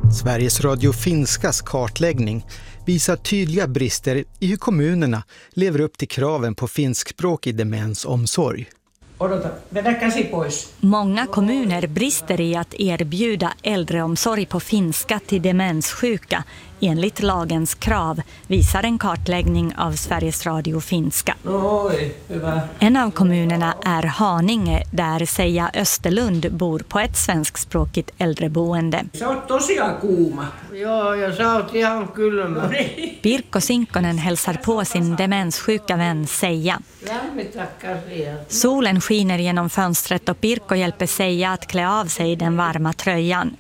Sveriges Radio Finskas kartläggning visar tydliga brister i hur kommunerna lever upp till kraven på finskspråkig demensomsorg. Många kommuner brister i att erbjuda äldreomsorg på finska till demenssjuka enligt lagens krav, visar en kartläggning av Sveriges Radio Finska. En av kommunerna är Haninge, där Seija Österlund bor på ett svenskspråkigt äldreboende. Pirkko Sinkkonen hälsar på sin demenssjuka vän Seija. Solen skiner genom fönstret och Pirkko hjälper Seija att klä av sig den varma tröjan.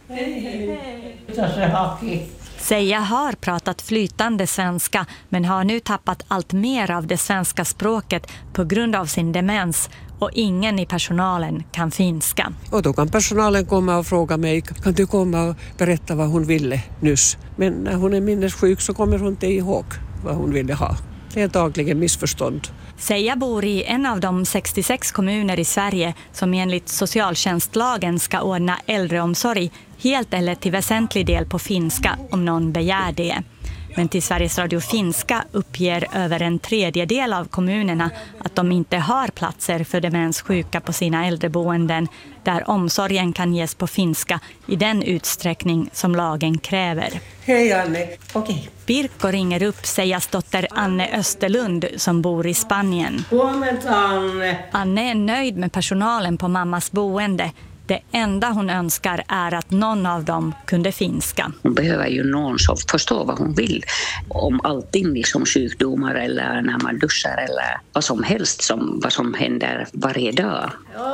Seija har pratat flytande svenska men har nu tappat allt mer av det svenska språket på grund av sin demens och ingen i personalen kan finska. Och då kan personalen komma och fråga mig, kan du komma och berätta vad hon ville nyss? Men när hon är minnessjuk så kommer hon inte ihåg vad hon ville ha. Det är dagligen missförstånd. Seija bor i en av de 66 kommuner i Sverige som enligt socialtjänstlagen ska ordna äldreomsorg helt eller till väsentlig del på finska om någon begär det. Men till Sveriges Radio Finska uppger över en tredjedel av kommunerna att de inte har platser för demenssjuka på sina äldreboenden där omsorgen kan ges på finska i den utsträckning som lagen kräver. Hej Anne, okej. Pirkko ringer upp Seijas dotter Anne Österlund som bor i Spanien. Anne är nöjd med personalen på mammas boende. Det enda hon önskar är att någon av dem kunde finska. Hon behöver ju någon som förstår vad hon vill om allting, liksom sjukdomar eller när man duschar eller vad som helst, vad som händer varje dag.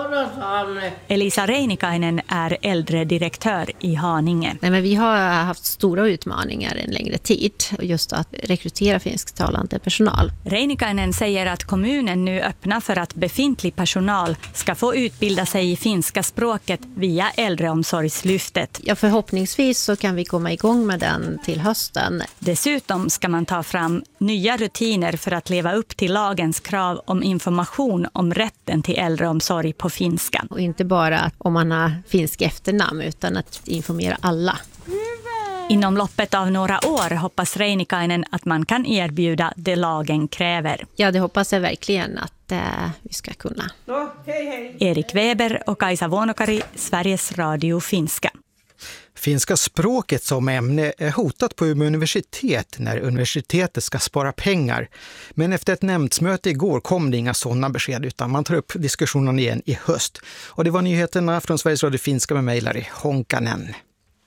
Elisa Reinikainen är äldredirektör i Haninge. Nej, men vi har haft stora utmaningar en längre tid, just att rekrytera finsktalande personal. Reinikainen säger att kommunen nu öppnar för att befintlig personal ska få utbilda sig i finska språket via äldreomsorgslyftet. Ja, förhoppningsvis så kan vi komma igång med den till hösten. Dessutom ska man ta fram nya rutiner för att leva upp till lagens krav om information om rätten till äldreomsorg på finska. Och inte bara om man har finsk efternamn utan att informera alla. Inom loppet av några år hoppas Reinikainen att man kan erbjuda det lagen kräver. Ja, det hoppas jag verkligen att vi ska kunna. Erik Weber och Kaisa Vuonokari, Sveriges Radio Finska. Finska språket som ämne är hotat på Umeå universitet när universitetet ska spara pengar. Men efter ett nämndsmöte igår kom det inga sådana besked utan man tar upp diskussionen igen i höst. Och det var nyheterna från Sveriges Radio Finska med mejlare Honkanen.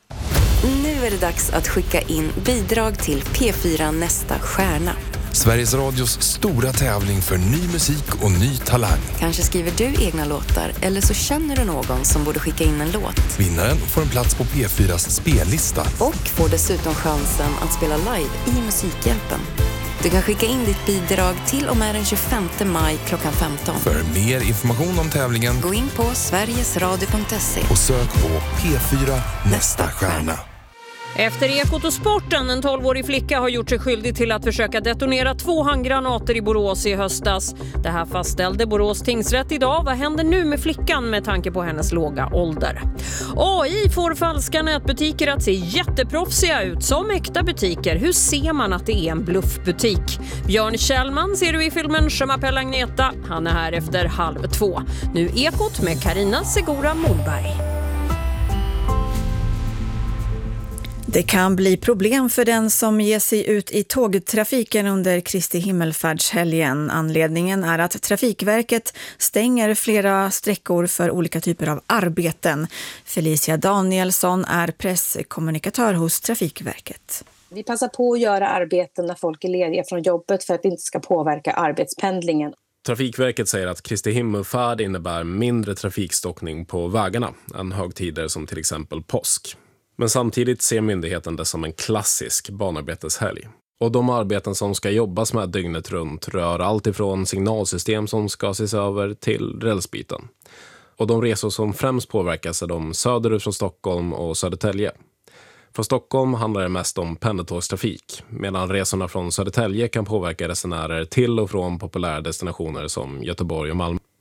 Nu är det dags att skicka in bidrag till P4 Nästa stjärna. Sveriges Radios stora tävling för ny musik och ny talang. Kanske skriver du egna låtar eller så känner du någon som borde skicka in en låt. Vinnaren får en plats på P4s spellista. Och får dessutom chansen att spela live i Musikhjälpen. Du kan skicka in ditt bidrag till och med den 25 maj klockan 15. För mer information om tävlingen, gå in på sverigesradio.se och sök på P4 Nästa stjärna. Efter Ekot och sporten, en 12-årig flicka har gjort sig skyldig till att försöka detonera 2 handgranater i Borås i höstas. Det här fastställde Borås tingsrätt idag. Vad händer nu med flickan med tanke på hennes låga ålder? AI får falska nätbutiker att se jätteproffsiga ut som äkta butiker. Hur ser man att det är en bluffbutik? Björn Kjellman ser du i filmen Je m'appelle Agneta. Han är här efter 1:30. Nu Ekot med Carina Segura Mollberg. Det kan bli problem för den som ger sig ut i tågtrafiken under Kristi himmelfärdshelgen. Anledningen är att Trafikverket stänger flera sträckor för olika typer av arbeten. Felicia Danielsson är presskommunikatör hos Trafikverket. Vi passar på att göra arbeten när folk är lediga från jobbet för att det inte ska påverka arbetspendlingen. Trafikverket säger att Kristi himmelfärd innebär mindre trafikstockning på vägarna än högtider som till exempel påsk. Men samtidigt ser myndigheten det som en klassisk banarbeteshelg. Och de arbeten som ska jobbas med dygnet runt rör allt ifrån signalsystem som ska ses över till rälsbyten. Och de resor som främst påverkas är de söderut från Stockholm och Södertälje. Från Stockholm handlar det mest om pendeltågstrafik, medan resorna från Södertälje kan påverka resenärer till och från populära destinationer som Göteborg och Malmö.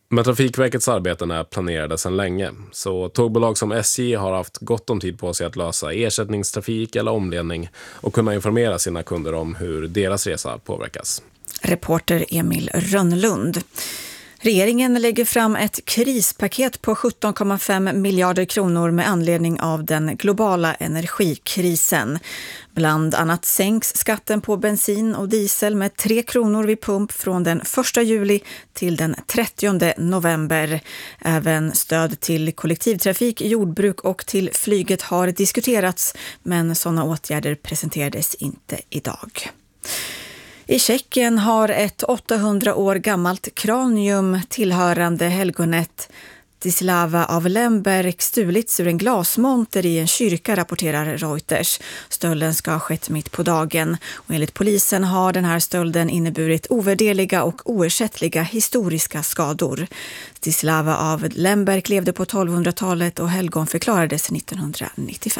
Men Trafikverkets arbeten är planerade sedan länge, så tågbolag som SJ har haft gott om tid på sig att lösa ersättningstrafik eller omledning och kunna informera sina kunder om hur deras resa påverkas. Reporter Emil Rönnlund. Regeringen lägger fram ett krispaket på 17,5 miljarder kronor med anledning av den globala energikrisen. Bland annat sänks skatten på bensin och diesel med 3 kronor vid pump från den 1 juli till den 30 november. Även stöd till kollektivtrafik, jordbruk och till flyget har diskuterats, men sådana åtgärder presenterades inte idag. I Tjeckien har ett 800 år gammalt kranium tillhörande helgonet Zdzislawa av Lemberg stulits ur en glasmonter i en kyrka, rapporterar Reuters. Stölden ska ha skett mitt på dagen och enligt polisen har den här stölden inneburit ovärderliga och oersättliga historiska skador. Zdzislawa av Lemberg levde på 1200-talet och helgon förklarades 1995.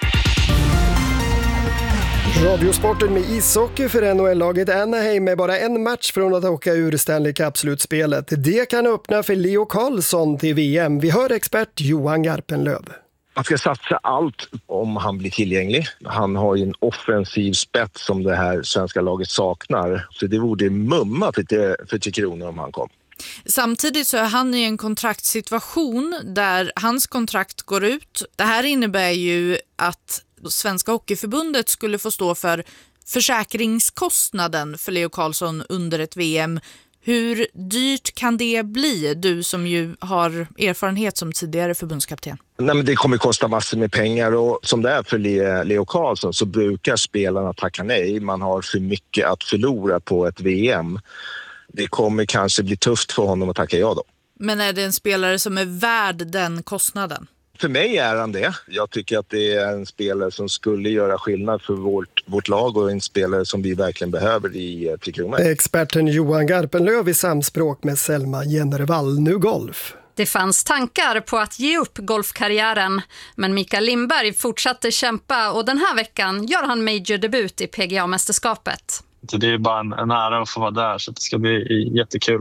Radiosporten med ishockey för NHL-laget Anaheim med bara en match från att åka ur Stanley Cup-slutspelet. Det kan öppna för Leo Carlsson till VM. Vi hör expert Johan Garpenlöv. Man ska satsa allt om han blir tillgänglig. Han har ju en offensiv spets som det här svenska laget saknar. Så det vore mumma för 3 kronor om han kom. Samtidigt så är han i en kontraktssituation där hans kontrakt går ut. Det här innebär ju att Svenska Hockeyförbundet skulle få stå för försäkringskostnaden för Leo Carlsson under ett VM. Hur dyrt kan det bli, du som ju har erfarenhet som tidigare förbundskapten? Nej, men det kommer kosta massor med pengar och som det är för Leo Carlsson så brukar spelarna tacka nej. Man har för mycket att förlora på ett VM. Det kommer kanske bli tufft för honom att tacka ja då. Men är det en spelare som är värd den kostnaden? För mig är han det. Jag tycker att det är en spelare som skulle göra skillnad för vårt lag och en spelare som vi verkligen behöver i 3 kronor. Experten Johan Garpenlöv i samspråk med Selma Jennervall. Nu golf. Det fanns tankar på att ge upp golfkarriären, men Mikael Lindberg fortsatte kämpa och den här veckan gör han major-debut i PGA-mästerskapet. Det är bara en ära att få vara där, så det ska bli jättekul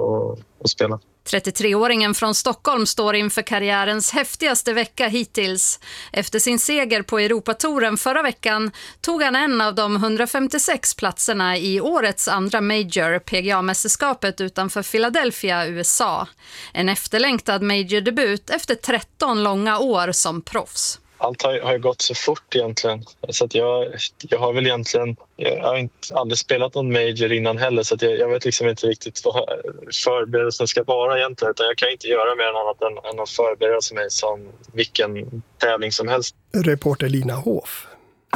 att spela. 33-åringen från Stockholm står inför karriärens häftigaste vecka hittills. Efter sin seger på Europatouren förra veckan tog han en av de 156 platserna i årets andra major, PGA-mästerskapet utanför Philadelphia, USA. En efterlängtad major-debut efter 13 långa år som proffs. Allt har gått så fort egentligen, så att jag har väl egentligen, jag har aldrig spelat någon major innan heller, så att jag vet liksom inte riktigt vad förberedelsen ska vara egentligen, utan jag kan inte göra mer än annat än att förbereda mig som vilken tävling som helst. Reporter Lina Hoff.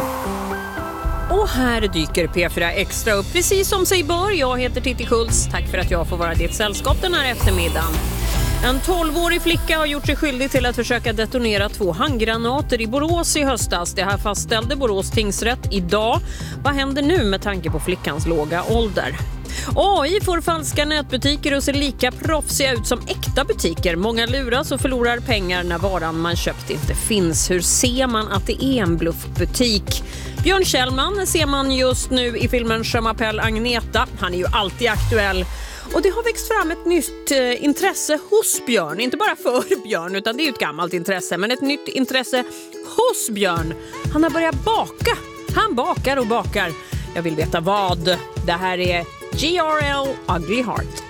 Och här dyker P4 Extra upp precis som sig bör. Jag heter Titti Schultz. Tack för att jag får vara ditt sällskap den här eftermiddagen. En 12-årig flicka har gjort sig skyldig till att försöka detonera 2 handgranater i Borås i höstas. Det här fastställde Borås tingsrätt idag. Vad händer nu med tanke på flickans låga ålder? AI får falska nätbutiker och ser lika proffsiga ut som äkta butiker. Många luras och förlorar pengar när varan man köpt inte finns. Hur ser man att det är en bluffbutik? Björn Kjellman ser man just nu i filmen Je m'appelle Agneta. Han är ju alltid aktuell. Och det har växt fram ett nytt intresse hos Björn. Inte bara för Björn, utan det är ju ett gammalt intresse. Men ett nytt intresse hos Björn. Han har börjat baka. Han bakar och bakar. Jag vill veta vad. Det här är GRL Ugly Heart.